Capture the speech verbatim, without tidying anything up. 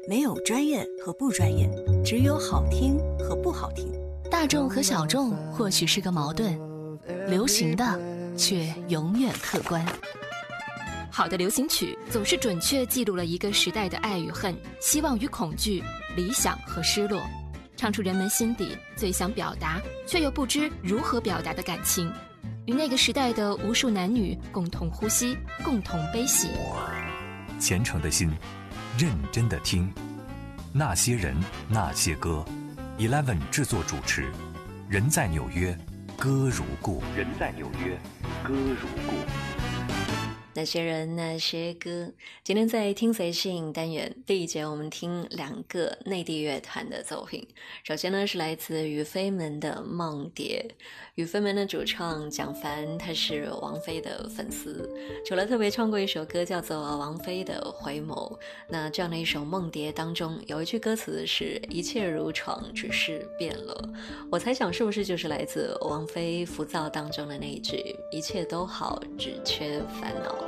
没有专业和不专业，只有好听和不好听。 大众和小众或许是个矛盾，流行的却永远客观。 好的流行曲总是准确记录了一个时代的爱与恨、希望与恐惧、理想和失落，唱出人们心底最想表达却又不知如何表达的感情，与那个时代的无数男女共同呼吸，共同悲喜。 虔诚的心，认真的听，那些人，那些歌。Eleven 制作主持，人在纽约，歌如故。人在纽约，歌如故。 那些人那些歌，今天在听随性单元第一节，我们听两个内地乐团的作品。首先呢是来自于飞门的梦蝶。与飞门的主唱蒋凡，他是王菲的粉丝，除了特别唱过一首歌叫做《王菲的回眸》，那这样的一首梦蝶当中有一句歌词是一切如常，只是变了。我猜想是不是就是来自王菲浮躁当中的那一句一切都好，只缺烦恼。